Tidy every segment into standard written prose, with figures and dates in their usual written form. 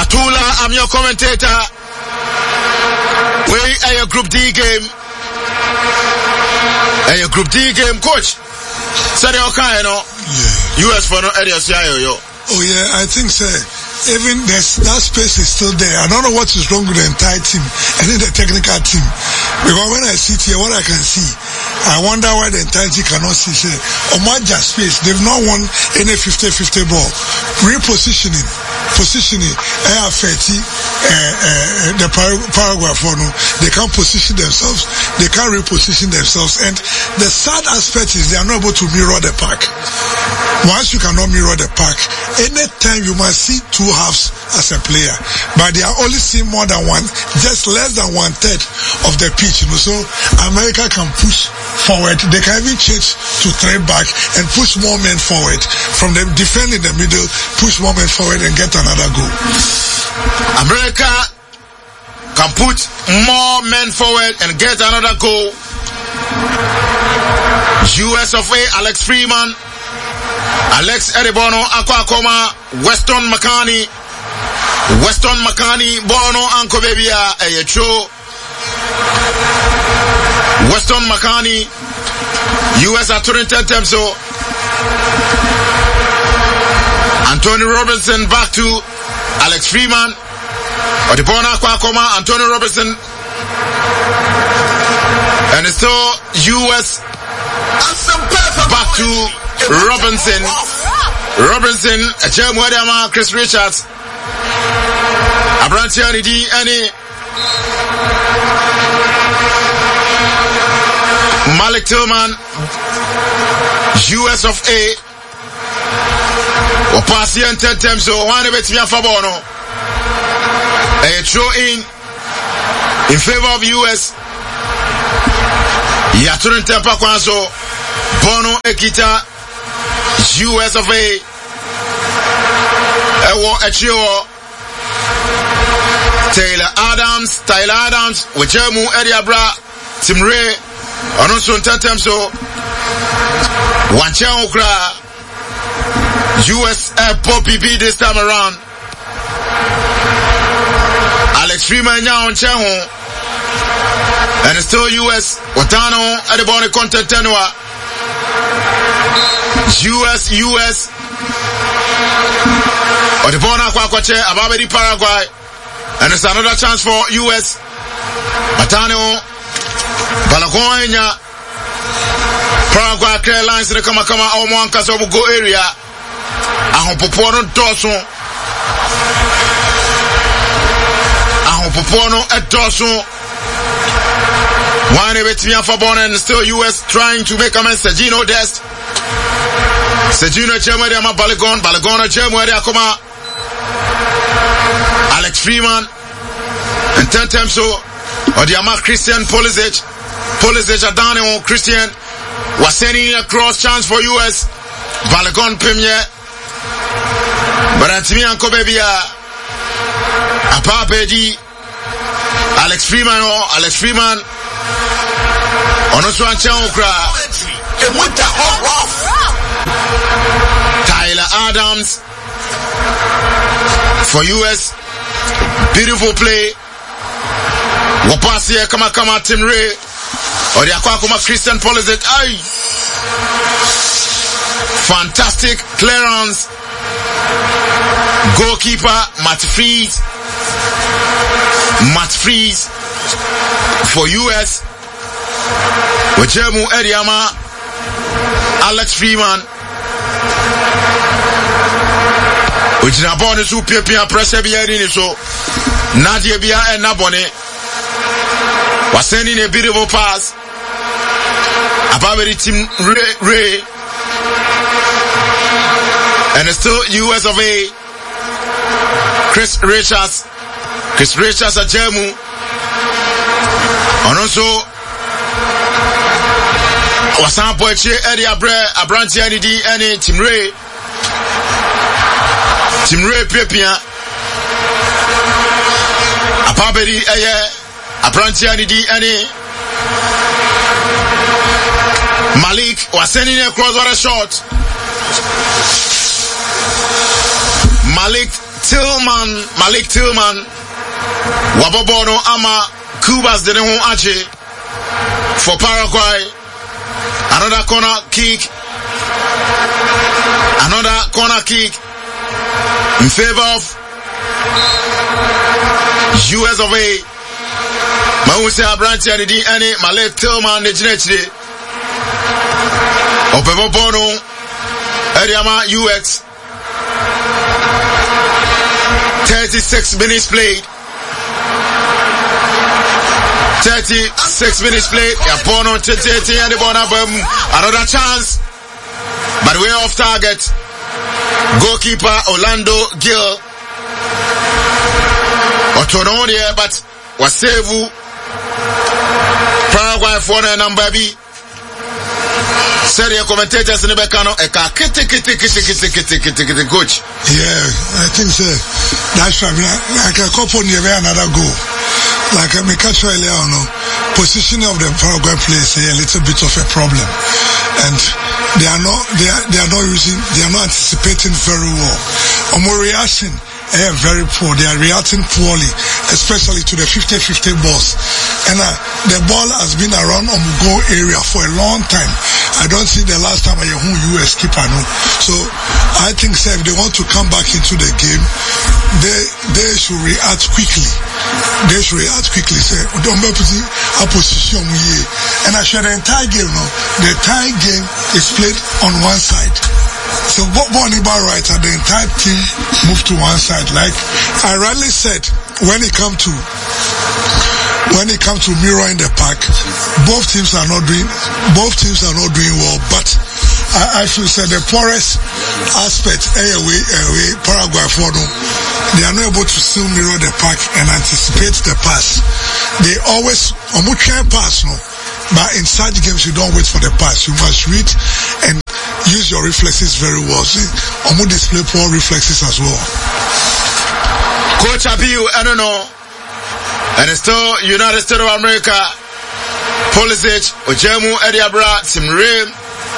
Atula, I'm your commentator. We are your Group D game. And your Group D game, coach. Sadi okay, no? Yeah. US for no area yo. Oh yeah, I think so. Even that space is still there. I don't know what is wrong with the entire team and then the technical team. Because when I sit here, what I can see, I wonder why the entire team cannot see. Say, Omaja space, they've not won any 50-50 ball. Positioning, air 30, the paragraph, they can't position themselves, they can't reposition themselves. And the sad aspect is they are not able to mirror the pack. Once you cannot mirror the pack, anytime you must see two halves as a player, but they are only seeing more than one, just less than 1/3 of the pitch. So America can push forward. They can even change to 3 back and push more men forward. From them defend in the middle, push more men forward and get another goal. America can put more men forward and get another goal. US of A, Alex Freeman, Alex Eribono, Akwa Weston Makani, Bono, Anko Bebia, Eyecho, Weston Makani, US at 10 so Anthony Robinson back to Alex Freeman, Odibona Akwa Anthony Robinson, and it's still US back to Robinson, Achemwedama, Chris Richards, Abrantiani D, any Malik Tillman, US of A, Opasi and 10 times, so one of it's Fabono, a throw in favor of US. Yaturin Tempa Kwanso, Bono Ekita, US of A, Ewo Echio, Tyler Adams, Wechemu Ediabra, Tim Ray, Onosun Tentem so, Wanchan Okra, US Poppy B this time around, Alex Freeman now on Cheho. And it's still US, Watano, Adebone Content Tenua, US, Odebona Kwakwache, Ababedi Paraguay, and it's another chance for US, Watano, Balagonia, Paraguay clear lines in the Kamakama, Oman Kasobu go area, Ahopopono Dawson, Ahopopono at Dawson. One with me for Bonn and still US trying to make a mess. Sergino Dest. Sergino Chemwediama Balagon Chemwediakoma. Alex Freeman. And 10 times so. Odiama Christian Pulisic Adano Christian was sending a cross chance for US. Balagon Premier. But Antimi and Kobebia. Apapedi. Alex Freeman. Onoswan Chaukra. Tyler Adams for US. Beautiful play. Wapasia Kama Tim Ray. Or the Akwakuma Christian Pulisic. Fantastic clearance. Goalkeeper Matt Freeze for US. Wechemu Ediama, Alex Freeman. Ujina bone su pia pressure bia ni so. Nadia bia and Nabone was sending a beautiful pass. Ababedi Tim Ray. And it's still US of A. Chris Richards Ajemu. And also Wasan Poetry Eddie Abranti Anidi and Tim Ray Pepia Apabedi Abranti Anidi and Malik was sending a crossbar shot. Malik Malik Tillman wabobono ama Cubas didn't want Ache for Paraguay. Another corner kick in favor of US of A. Mawuse Abranti and the any Malik Tillman the Genetri Opebobono Ediama UX 36 minutes played. 36 minutes played. Yapono 20 and the Bonabum. Another chance. But we're off target. Goalkeeper Orlando Gill. Otono there, but Wasevu. Paraguay for the number B. Said the commentators in the Becano, coach. Yeah, I think so. That's right. Like a couple near another goal. Like I make sure positioning of the Paraguay players is a little bit of a problem, and they are not anticipating very well. Our reaction very poor. They are reacting poorly, especially to the 50-50 balls. And the ball has been around goal area for a long time. I don't see the last time I heard US keeper. No. So I think if they want to come back into the game, they should react quickly. They should react quickly. Say, don't be putting a position here. And I share the entire game. No, the entire game is played on one side. So what about right and the entire team move to one side. Like I rightly said, when it comes to mirror in the park, both teams are not doing well. But I should say the poorest aspect, Paraguay for them, they are not able to still mirror the park and anticipate the pass. They always pass, no. But in such games, you don't wait for the pass. You must read and use your reflexes very well. See, display poor reflexes as well. Coach Abiu, I don't know. And it's still United States of America. Pulisic, Ojemu, Ediabra, Tim Rim,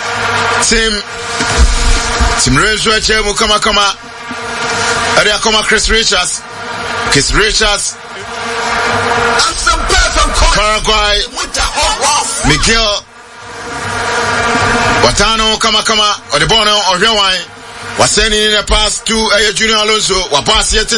Ojemu, Kama. Ediakoma, Chris Richards. Paraguay, Miguel, Watano, Kama, Odebono, Orewine, was sending in a pass to Junior Alonso, Wapas yet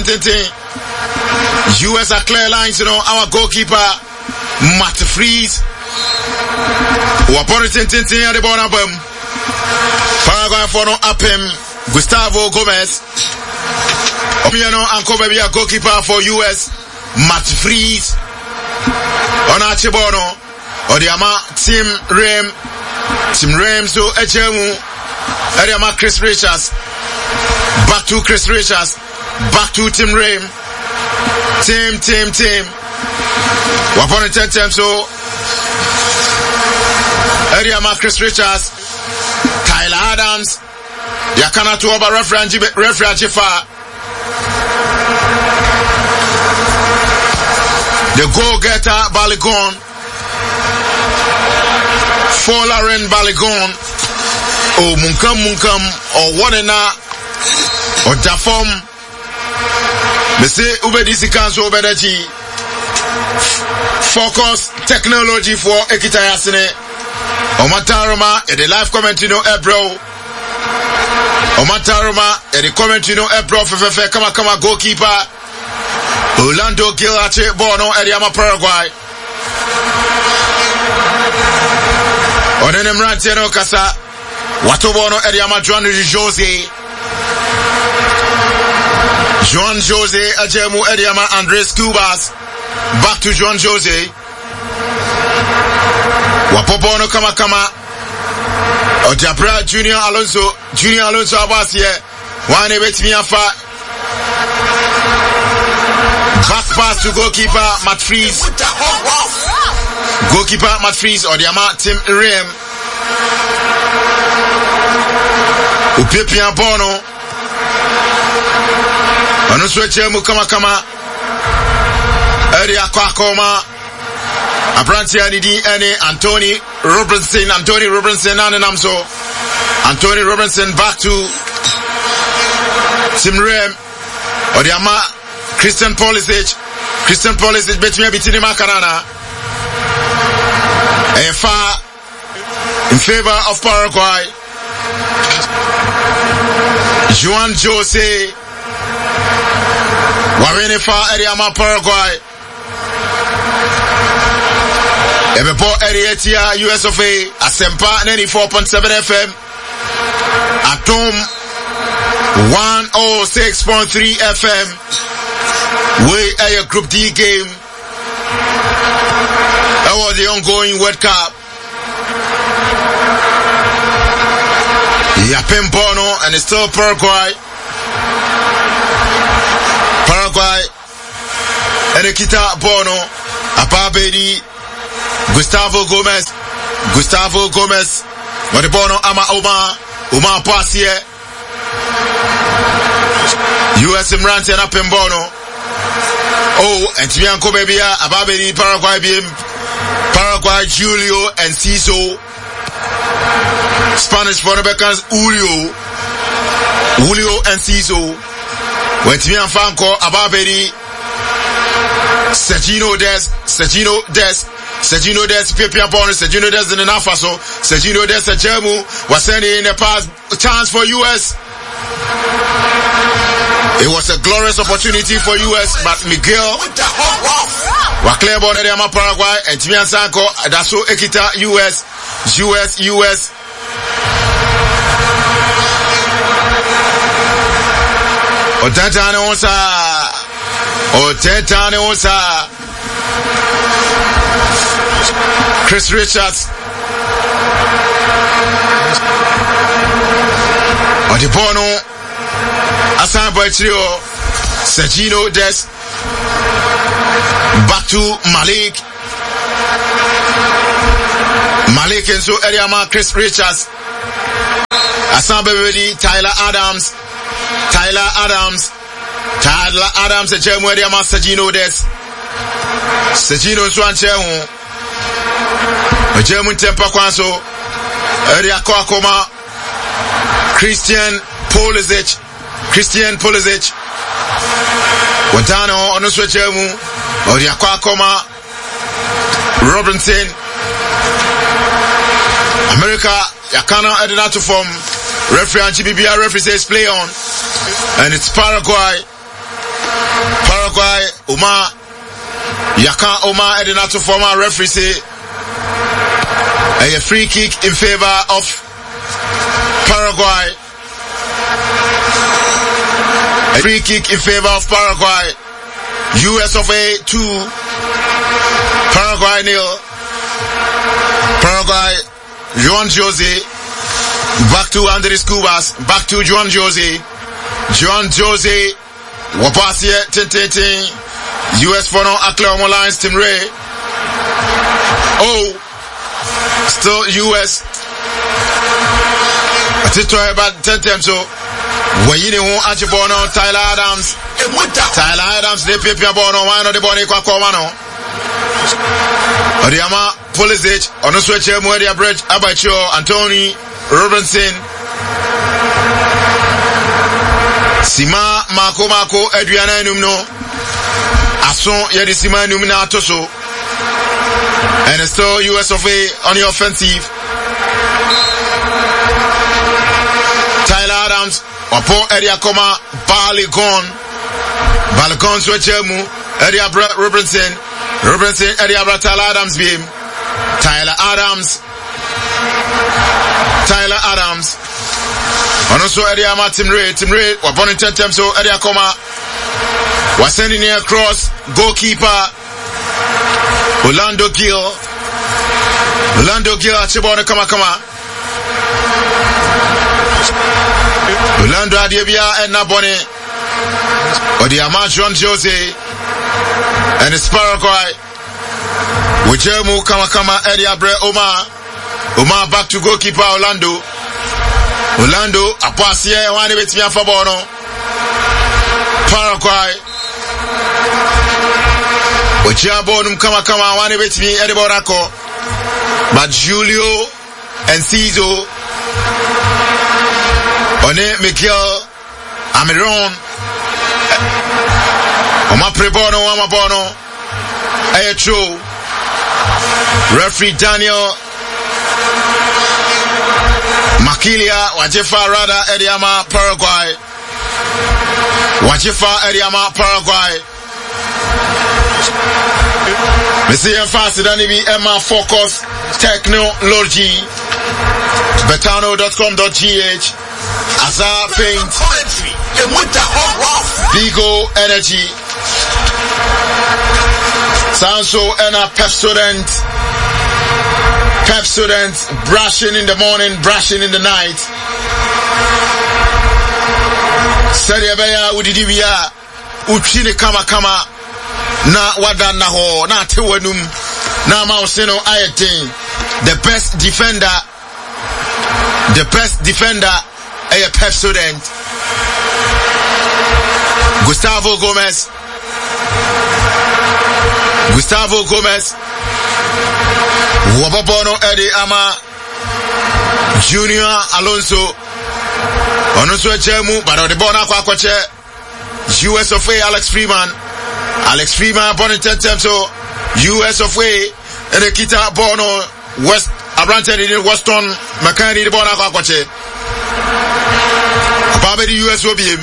US are clear lines, our goalkeeper, Matt Freeze, Wapon Tintin at the bottom, Paraguay for no up him, Gustavo Gomez, Opiano and Kobebia goalkeeper for US, Matt Freeze. On Archibono, Odiama, Tim Rem, so Ejemu, Ediama Chris Richards, back to Chris Richards, back to Tim Rem, Tim. Wapon it 10 times, so Ediama Chris Richards, Tyler Adams, Yakana to Oba referee Jifa. The goal-getter, Balogun. Folaren Balogun. Oh, Munkam. Or Wadena. Or Jafom. They say, Ubedisi Kanso Ubedaji. Focus technology for Ekitayasine. Omataroma, the live comment, Ebro. Omataroma, the comment, Ebro, Fefe, Kama, goalkeeper. Orlando Gilache Bono Ediama Paraguay. Onenem Rantiano Casa Watobono Ediama Juan Jose Ajemu Ediama Andres Cubas. Back to Juan Jose. Wapobono Kama Ojabra Junior Alonso Abasie. Wane Betmiafa. Back pass to goalkeeper Matt Freeze. Goalkeeper Matt Freeze or the Tim Rem. Upepia Bono. Anuswechemu Kama. Area Kwakoma. Abrantia Nidi Ene Anthony Robinson and Namso. Anthony Robinson back to Tim Rem. Odiama Christian Pulisic between Bitini Makarana. Far in favor of Paraguay. Juan Jose Warene fa Eriama Paraguay. Ebepo Erietia US of A Asempa 94.7 FM Atom 106.3 FM. We are your Group D game. That was the ongoing World Cup. Yapem Bono and it's still Paraguay. And Nikita Bono, Apabedi, Gustavo Gomez, but the Bono Ama Uma Passier, US Imranti and Apem Bono. Oh, and Tianco Bebia, Ababedi, Paraguay, Julio and Ciso. Spanish Fonabecans, Julio and Ciso. When Tian Fanco, Ababedi, Sergino Des, Pepia Bonus, Sergino Des in the Nafaso, Sergino Des, Germu was sending in a pass chance for US. It was a glorious opportunity for US, but Miguel Waclair Bonadiama Paraguay and Tian Sanko, Daso Ekita US. Otetane Onsa. Chris Richards. Odibono. Asan Boitrio. Sergino Des. Back to Malik and so Eriama Chris Richards. Asan Bebedi. Tyler Adams a German Eriama Sergino Des. Sergino Swanchehu. A German Tempa Kwanso. Eriako Akoma. Christian Pulisic. Watano Onoswe Germu. Eriako Akoma. Robinson. America Yakana Edina to form. Referee and GBBR referee says play on. And it's Paraguay, Uma, Yaka Oma Edina to form. Referee say a free kick in favor of Paraguay. A free kick in favor of Paraguay. US of A 2, Paraguay 0. Paraguay, Juan Jose. Back to Andres Cubas. Back to Juan Jose. Wapasie, Tintin. US for no Aklamo Lions, Tim Ray. Oh, still US. I think about 10 times so. When you know Anchibono, Tyler Adams, they pay Bono, why not the Bonnie Quakomano? Odiama, Pulisic, on the switch, Moedia Bridge, Abacho, Anthony, Robinson, Sima, Mako, Adriana Numno, Ason, Yadisima Numina Toso, and it's still US of A on the offensive. Tyler Adams, Wapo Edia Koma, Balagon Swechemu, Edia Robinson, Edia Tyler Adams beam, Tyler Adams, and also Edia Tim Ray, Wapon in 10 times, so Edia Koma was sending it across, goalkeeper, Orlando Gill, Chibona Kama. Orlando Adiabia and Nabone Odiama Juan Jose and it's Paraguay with Jermu Kama Edia Bre Omar back to goalkeeper Orlando a pass here one bit me Fabono Paraguay with Jabonum Kama one bit me Ediborako but Julio and Ciso One Miguel Amiron Oma Prebono, Amabono, Ayatro, referee Daniel Makilia, Wajefa Rada, Ediama, Paraguay. Wajefa Ediama, Paraguay. Missy and Fast, Danibi, Emma Focus, Technology, Betano.com.gh, Azar Paint, Vigo Energy, Sanso Enna Pepsodent, brushing in the morning, brushing in the night. Seriabeya Udidibia, Uchine Kama, na wada na ho, na tewenum, na mausino ayatin, the best defender, a Pepsodent. Gustavo Gomez, Wababono Eddie Ama, Junior Alonso, Onoso Jemu, but the Bona Kwakwache, US of A, Alex Freeman, Bonington Temso, US of A, and the Kita Bono, West, Abranted in Weston, Makani, the Bona Kwakwache, Ababedi US OBM.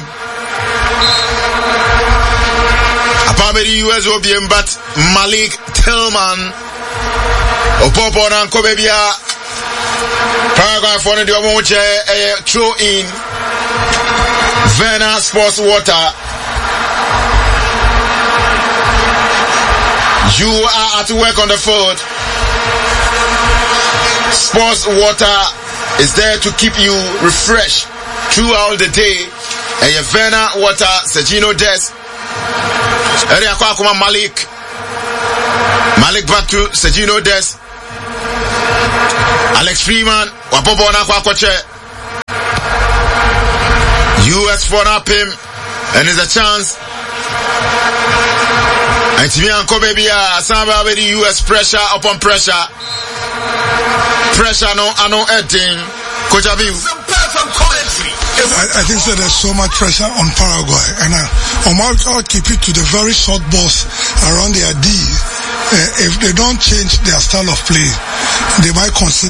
Ababedi US OBM, but Malik Tillman, Opopo na Kobebia, Paraguay for the Omoche, throw in, Vena Sports Water. You are at work on the field. Sports Water is there to keep you refreshed throughout the day. And your Vena Water, Sergino Des, Area Kwakuma Malik back to Sergino Des, Alex Freeman, Wapobo na Kwakwache, US for Napim, and there's a chance. And to me, Uncle Baby, Samba with the US pressure upon pressure. Pressure, no editing. Coach Abiu. I think that there's so much pressure on Paraguay, and I'll keep it to the very short balls around their D. If they don't change their style of play, they might consider